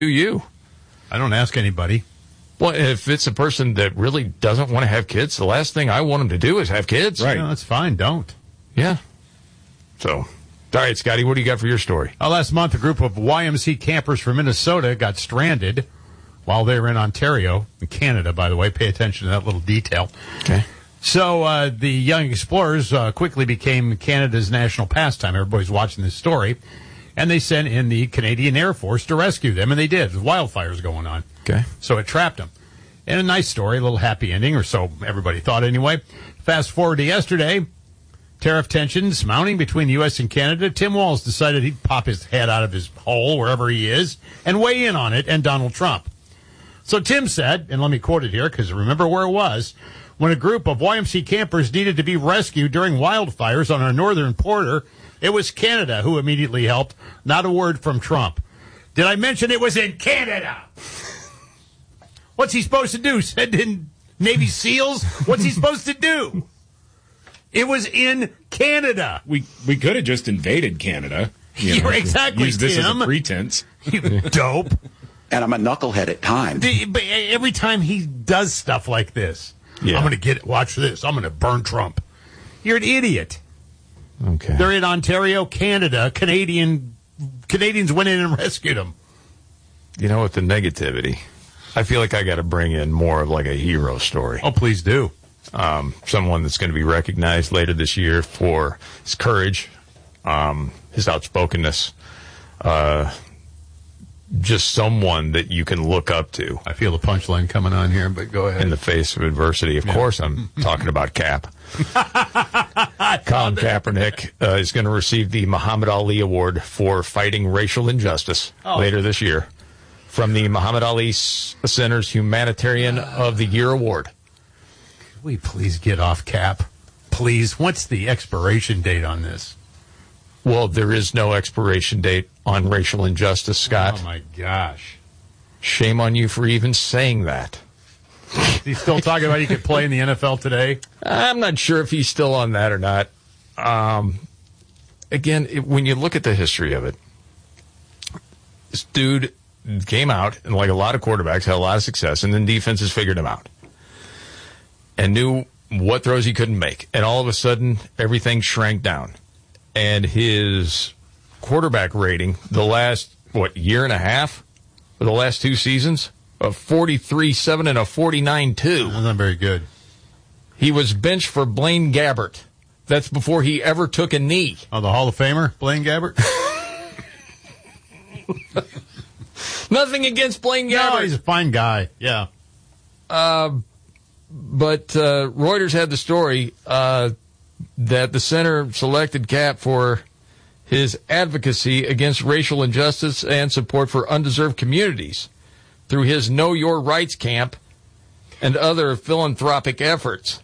you. I don't ask anybody. Well, if it's a person that really doesn't want to have kids, the last thing I want them to do is have kids. Right. No, that's fine. Don't. Yeah. So, all right, Scotty, what do you got for your story? Last month, a group of YMC campers from Minnesota got stranded while they were in Ontario, in Canada, by the way. Pay attention to that little detail. Okay. So the young explorers quickly became Canada's national pastime. Everybody's watching this story. And they sent in the Canadian Air Force to rescue them, and they did. There's wildfires going on. Okay. So it trapped them. And a nice story, a little happy ending, or so everybody thought anyway. Fast forward to yesterday, tariff tensions mounting between the U.S. and Canada. Tim Walz decided he'd pop his head out of his hole, wherever he is, and weigh in on it, and Donald Trump. So Tim said, and let me quote it here, because remember where it was, when a group of YMC campers needed to be rescued during wildfires on our northern border, it was Canada who immediately helped, not a word from Trump. Did I mention it was in Canada? What's he supposed to do? Send in Navy SEALs? What's he supposed to do? It was in Canada. We could have just invaded Canada. You're exactly, use this Tim. as a pretense. You dope. And I'm a knucklehead at times. But every time he does stuff like this, Yeah. I'm going to get it. Watch this. I'm going to burn Trump. You're an idiot. Okay. They're in Ontario, Canada. Canadians went in and rescued them. You know what, the negativity, I feel like I got to bring in more of like a hero story. Oh, please do. Someone that's going to be recognized later this year for his courage, his outspokenness, just someone that you can look up to. I feel the punchline coming on here, but go ahead. In the face of adversity. Of course, I'm talking about Cap. Colin Kaepernick is going to receive the Muhammad Ali Award for fighting racial injustice later this year from the Muhammad Ali Center's Humanitarian of the Year Award. Could we please get off Cap? Please. What's the expiration date on this? Well, there is no expiration date on racial injustice, Scott. Oh, my gosh. Shame on you for even saying that. He's still talking about he could play in the NFL today? I'm not sure if he's still on that or not. Again, when you look at the history of it, this dude came out, and like a lot of quarterbacks, had a lot of success, and then defenses figured him out and knew what throws he couldn't make. And all of a sudden, everything shrank down. And his quarterback rating, the last, year and a half, for the last two seasons, of 43.7 and a 49.2. That's not very good. He was benched for Blaine Gabbert. That's before he ever took a knee. Oh, the Hall of Famer, Blaine Gabbert? Nothing against Blaine Gabbert. No, he's a fine guy. Yeah. But Reuters had the story that the center selected Cap for his advocacy against racial injustice and support for undeserved communities through his Know Your Rights camp and other philanthropic efforts.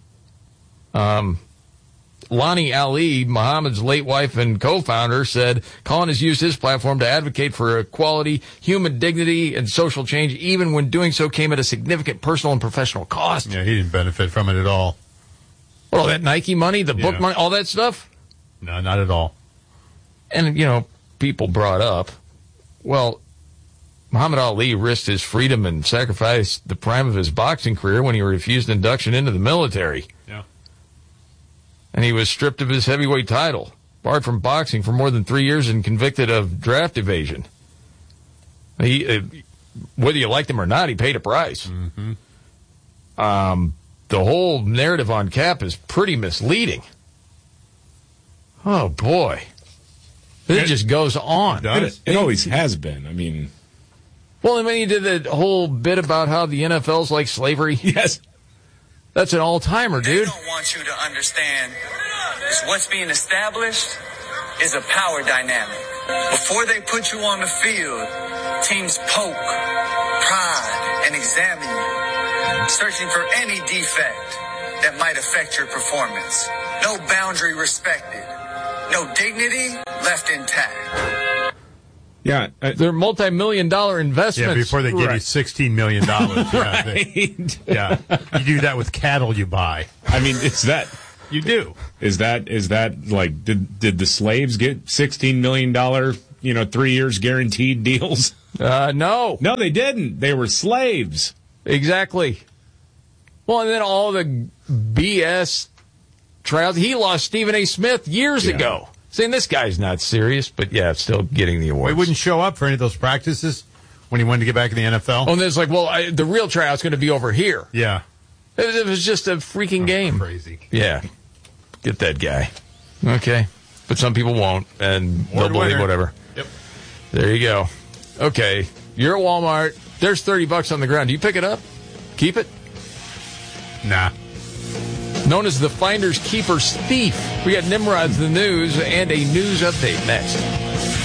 Lonnie Ali, Muhammad's late wife and co-founder, said Colin has used his platform to advocate for equality, human dignity, and social change, even when doing so came at a significant personal and professional cost. Yeah, he didn't benefit from it at all. Well, that Nike money, the book money, all that stuff? No, not at all. And, people brought up, well, Muhammad Ali risked his freedom and sacrificed the prime of his boxing career when he refused induction into the military. Yeah. And he was stripped of his heavyweight title, barred from boxing for more than 3 years, and convicted of draft evasion. He, whether you liked him or not, he paid a price. Mm-hmm. The whole narrative on Cap is pretty misleading. Oh, boy. It just goes on. It always has been. I mean... Well, he did the whole bit about how the NFL's like slavery. Yes. That's an all-timer, dude. They don't want you to understand is what's being established is a power dynamic. Before they put you on the field, teams poke, prod, and examine you, searching for any defect that might affect your performance. No boundary respected. No dignity left intact. Yeah. They're multi-million-dollar investments. Yeah, before they give you $16 million. Right. Yeah, you do that with cattle you buy. I mean, it's that... You do. Is that like, did the slaves get $16 million, 3 years guaranteed deals? No. No, they didn't. They were slaves. Exactly. Well, and then all the BS tryouts. He lost Stephen A. Smith years ago, saying this guy's not serious, but yeah, still getting the awards. He wouldn't show up for any of those practices when he wanted to get back in the NFL. Oh, and then it's like, well, the real tryout's going to be over here. Yeah. It was just a freaking game. Crazy. Yeah. Get that guy. Okay. But some people won't, and they'll believe whatever. Yep. There you go. Okay. You're at Walmart. There's $30 on the ground. Do you pick it up? Keep it? Nah. Known as the Finders Keepers Thief. We got Nimrod's the news and a news update next.